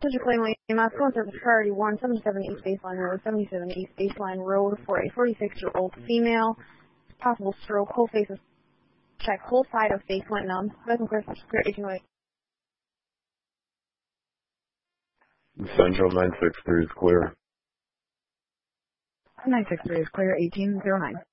District Claim Mass, phone service priority 1, 77 East Baseline Road, 77 East Baseline Road for a 46-year-old female. Possible stroke, whole face is check, whole side of face went numb. Doesn't clear, clear 1808. Central 963 is clear. 963 is clear, 1809.